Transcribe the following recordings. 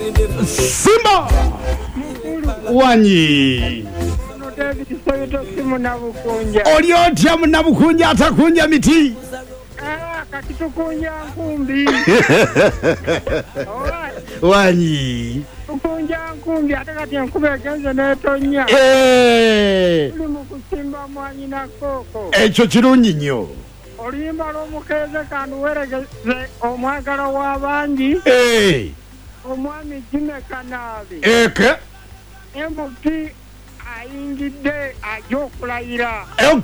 Simba wanyi Oliotya munabukunja atakunja miti kakitukunja nkumbi wanyi tukunja nkumbi ate kati enkuba egenze n'etonya tuli mu kusimba mwanyi na koko ekyo kirungi nnyo oluyimba lw'omukeeze kandi weregeze omwagala w'abangi omwami Jimmy Kanaabi MP ayingidde ajja okulayira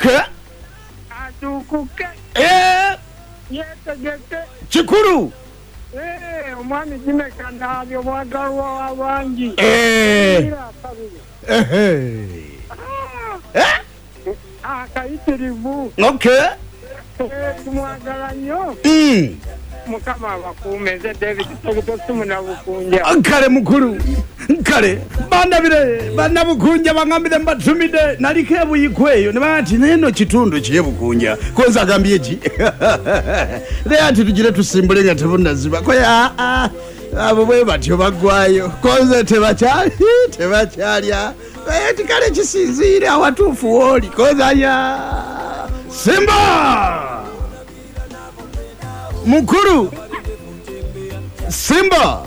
atuukuke yetegeke kikulu omwami Jimmy Kanaabi omwagalwa w'abangi akayitirivu tumwagala nnyo mukama abakuumeze David Togotosimu nabukunja nkale mukulu nkale bannabukunja bangambire mbatumide naliko ebuyikweyo ne bati neno kitundu kyebukunja konza agambye ki naye ati tugire tusimbule nga tebunaziba koya abo bwe batyo bagwayo konze tebakyalya tikale kisinziire awatuufu wooli konzaya Simba mukuru Simba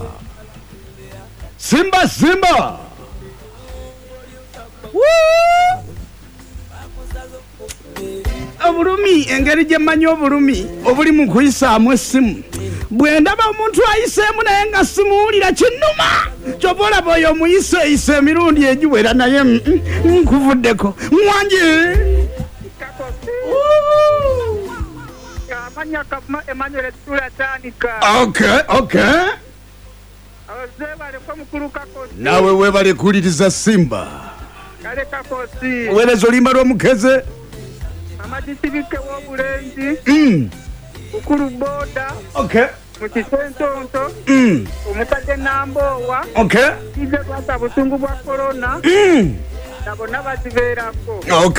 obulumi engeri gye mmanyi obulumi obuli mu kuyisaamu essimu bwe ndaba omuntu ayiseemu naye nga simuwulira kinnuma kyova olaba oyo omuyise emirundi egiwera naye nkuvuddeko mwangi Emmanuel tulatandika nawe webale kuwuliriza Simba kale kakosi weereza oluyimba lw'omukeze amadisibike w'obulenzi ukulu boda mu kisentonto omukadde Namboowa ize kwasa busungu bwa korona nabo nabazibeerako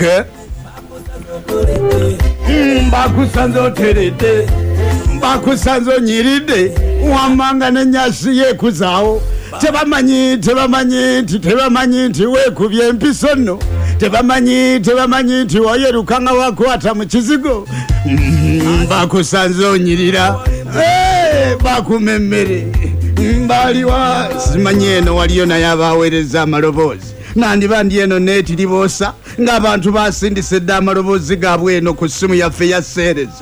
mbakusanze oteredde mbakusanze onyiridde wamanga nenyasi yekuzaawo tebamanyi nti weekubye empiso nno tebamanyi nti wayerukanga wakwata mu kizigo mbakusanze onyirira bakumemmere mbaliwa simanyi eno waliyo naye abaweereza amaloboozi nandiba ndi eno neetiriboosa ng'abantu basindise dda amaloboozi gaabwe eno ku ssimu yaffe ya seereza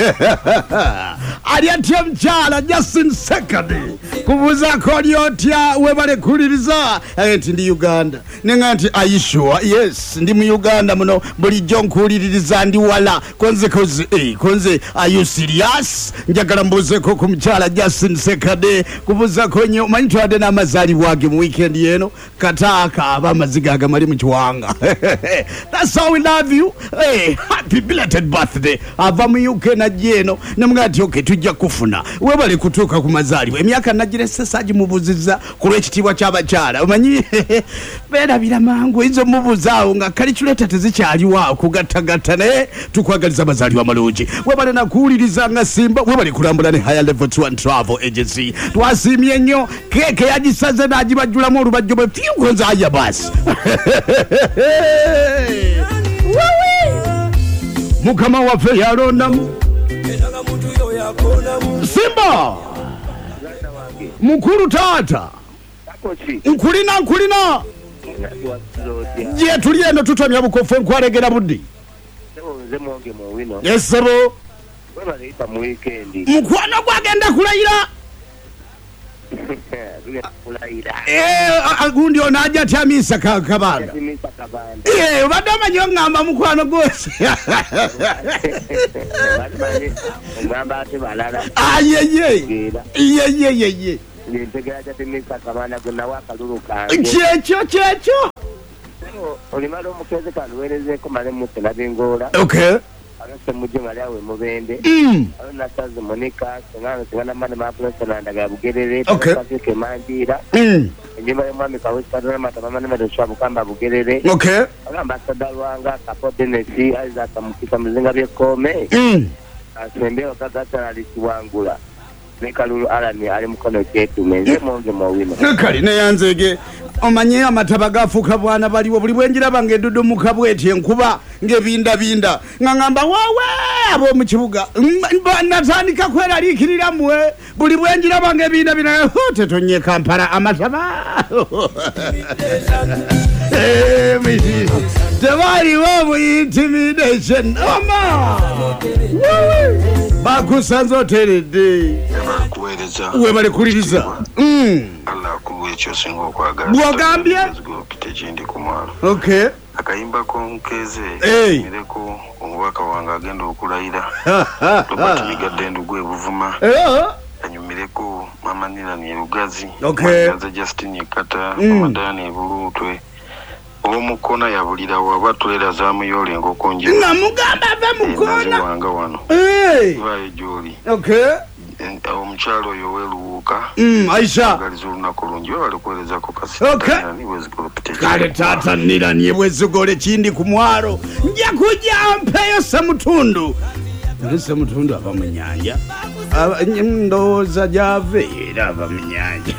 ali atya omukyala Justin Sekadi kubuuzaako oli otya webale kuwuliriza nti ndi Uganda nenga nti ayishuwa yes ndi mu Uganda muno bulijjo nkuwuliririza ndi wala konze ayu serious njagala mbuuzeeko ku mukyala Justin Sekadi kubuuzaako nnyo manyi twadde n'amazaalibwa ge mu weekend eno kataaka ab'amaziga agamali mu kiwanga that's how we love you happy belated birthday ava mu UK najja eno nemugati tujja kufuna webale kutuuka ku mazaalibwa emyaka nagirese sagimubuuzizza ku lw'ekitiibwa ky'abakyala omanyi beerabira mangu izo mubuzaawo nga kaliculeta tezikyaliwaawo kugattagatta naye tukwagaliza amazaalibwa amalungi webale nakuwuliriza nga Simba webale kulambula ne Higher Level Tour and Travel Agency twasiimye nnyo keeke yagisaze n'agibajjulamu olubajjo bwe fyugonza aya basi mukama waffe yalondamu Simba mukulu taata nkulina gye tuli eno tutomya bukofu nkwalegera buddi esebo mukwano gwagenda kulayira gundi ono ajja atyamiisa kabanda obadde omanyi oŋŋamba mukwano gwosi yeye kyekyo olimala omukeze kaluweerezeeko male musena bingoola alose mujje mali awe mubende alo nasaze monika sengano sengana mane mapulesa nandaga bugerere pasike manjira enyumba y'omwami kawesitadona matamama nemadosha bukamba bugerere agambasada lwanga kapodenesi Isaac mukisa muzinga byekome asembe okagatala lisiwangula ne Kalulu Alani ali mukono kyetu menze monge mowino kali ne yanzege omanye amataba gafuka bwana baliwo buli bwenjira bange edudu mukabweti enkuba ngebinda ngangamba wawe abo mu kibuga natandika kweralikirira mwe buli bwenjira bange ebinda tetonye Kampala amataba tebaliwo intimidation oma bakusanzo terede we bali kuliriza Allah kuwe chosingo okwagala bwogambye kitejindi kumwalo okay akayimba ko nkeze mireko omubaka wange agenda okulayira tubatumigadde ndugwe buvuma anyumireko mama Nila ni Lugazi Maza Justin Kata mama Dani Bulutwe omukona yabulira wabatulera zamuyole ngokonje na mugamba ave mukona wanga wano bae joli okay omukyalo yoweluuka Aisha galizuluna kulungi bali kueleza ko kasi ni wezigolo kale tata Nila ni wezigole kindi kumwaro nja kuja mpeyo Semutundu Semutundu ava mu nyanja ndoza javera ava mu nyanja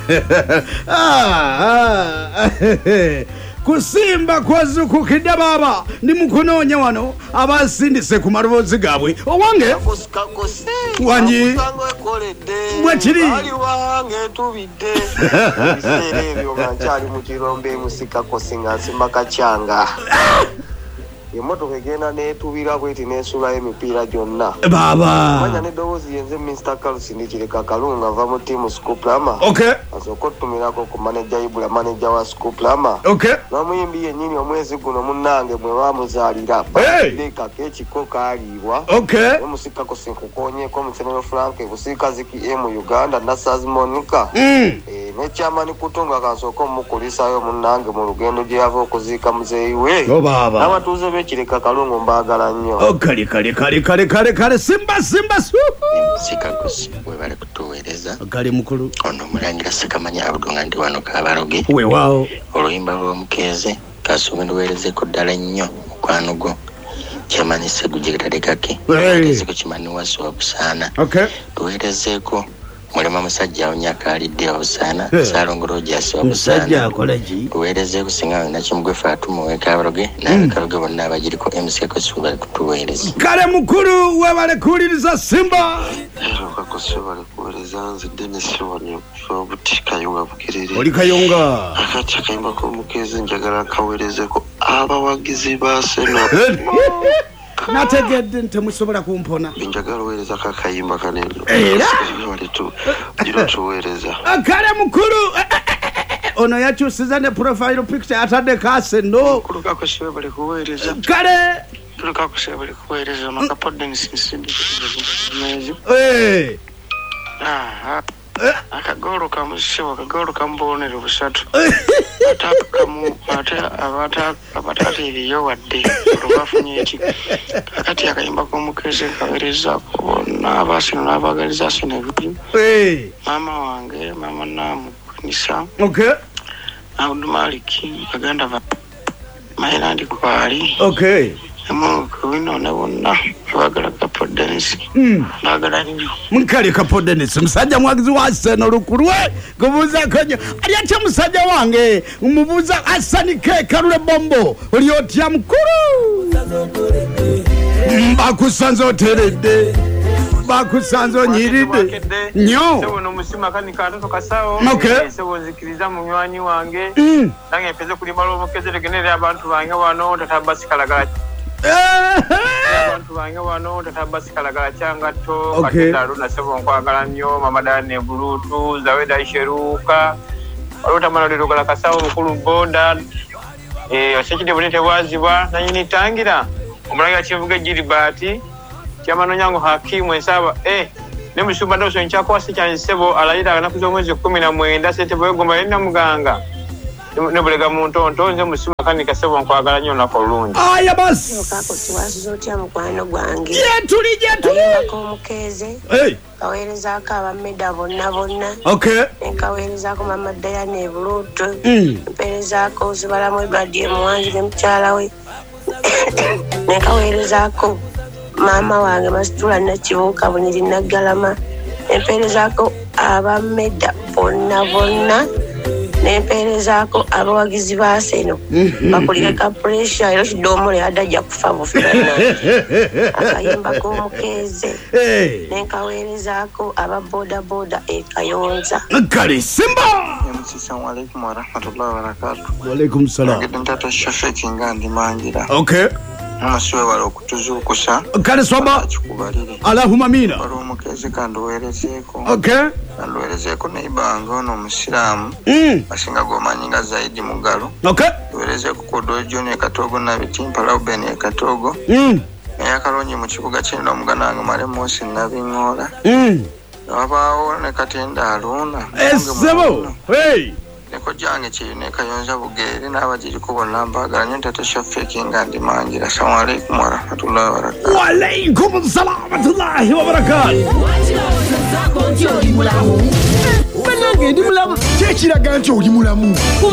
kusimba kwazuku kidababa ndi mukunonya wano abasindise ku marobozi gabwe owange wanyi mwechiri ali wange tubidde biserebyo manchali mu kirombe musika kosinga simaka changa emotoka egenda netubira bweti nesula emipiira gyonna baba manya ne dowozi yenze Mr. Carlos ndikireka Kalunga ava mu timu Skuplama okay asokotumirako ku manager Ibula manager wa Skuplama okay namuyimbi yennyini omwezi guno munnange mwe bamuzaalira leka kekiko kaalibwa okay emusika kosinkukonyeeko musenero Frank busika ziki mu Uganda Nasaz Monica ne chamani kutunga kansoko mukulisayo munnange mu lugendo gye yava okuziika muzeeyi we n'abatuuze b'ekireka Kalungu mbaagala nnyo kale simba sika kusi we bali kutuweereza kale mukulu ono mulangira Sekamanya Abudunga ndi wano Kabaroge weewaawo oluyimba lw'omukeeze kasuubira nduweerezeko ddala nnyo mukwano gwo kyamanyise gujekatadekake tuweerezeko kimani wasi wa Busaana tuweerezeko mulema musajja onyakaalidde Obusaana Saalongo Jasi wa Busaana tuweerezeko singa nakimugwe Fatuma w'Ekabaroge n'Ekabaroge bonna abagiriko MCK kusuubira kutuweereza kale mukulu webale kuwuliriza Simba bali kuweereza nzidde nesibonye obuti Kayunga Bugerere oli Kayunga akati akayimba k'omukeeze njagala kaweerezeko abawagizi ba Arsenal nategedde temusobola kumpona njagala weereza kakayimba kaneno walitu jiro tuweereza kale mukulu ono yakyusiza ne profile picture atadde kase no kuluka ko sibe bali kuweereza kale kuluka ko sibe bali kuweereza makapodde nisindi akagoro kamushiwa akagoro kambonero busatu atakamu abatati iliyo wadde rubafunye iki akati akayimba k'omukeeze kaweereza kubona abasino n'abagaliza asino ebiri mama wange mama namu Nisa okay Abdul Maliki aganda va Mailandi kwali okay wino ne wonna bagala kapodensi bagala nnyo mukali kapodensi musajja mwagizi wa Arsenal lukulwe kubuza konyo ali atya musajja wange umubuza asanike Kalule Bombo oli otya mukulu bakusanze oteredde bakusanze onyiridde nnyo sebo musima kani katoto kasawo sebo zikiriza munywanyi wange nange mpeze kulimala omukeze tegenere abantu bange wano tatabasikala abantu bange wano tatabasikala kyangatto katalo nasebo nkwagala nnyo mama Dani Bulutu Zaweda Isheruka olutamala lirugala kasawo mukulu boda osekide bonete bwazibwa nanyini tangira omulaga kivuga Gilbert Chamano nyango hakimu ensaba ne musumba ndoso nchakwasi kyansebo alayira na kuzo mwezi 19 sente bwegoma yenda muganga ne bulega muntu ntonze musuma kandi kasebo nkwagala nnyo nako lungi aya basi kako siwazo tya mukwano gwange tuli ko mukeze kaweereza ka bameda bonna okay kaweereza ko mama Dani Bulutu mpereza ko zibala mu badie muwanzi ne mchala we ne kaweereza ko mama wange masitula na kibuka bunyiri nagalama emperezako abameda bonna nempeerezaako abawagizi ba Seno bakulira ka pressure era kidomole adajja kufa bufana akayimba k'omukeeze nenkaweerezaako aba boda ekayonza kale simba. Assalamu alaikum warahmatullahi wabarakatuh. Wa alaikum salam. Ngitata Shafii Kingandi Mangira. Okay. Namasiwe wala okutuzuukusa. Kale swaba. Allahumma amina. Wali omukeze kanduweerezeeko. Okay. Kanduweerezeeko neibanga ono omusiraamu. Asinga gomanyinga zaidi mugalo. Okay. Duweerezeeko Kodoyo John Ekatogo na Bitimpa Lauben Ekatogo. Naye akalonyi mu kibuga kyenda omugananga Malemosi Nabingoola. Wabaawo ne Katenda Aluna. Esebo. Hey. Neko jange kirine kayonza bugere n'abagiri kubona mbagala nyo Tata Shafii Kingandi Mangira. Assalamu alaikum warahmatullahi wabarakatuh. Wa alaikum assalam warahmatullahi wabarakatuh. Banange ndi mulamu. Kyekiraga nti oli mulamu.